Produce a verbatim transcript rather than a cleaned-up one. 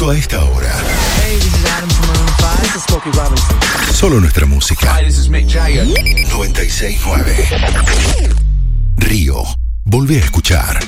justo a esta hora. Hey, this is Adam from Maroon five. This is Smokey Robinson. Solo nuestra música. Hi, this is Mick Jagger. noventa y seis nueve Río. Volvé a escuchar.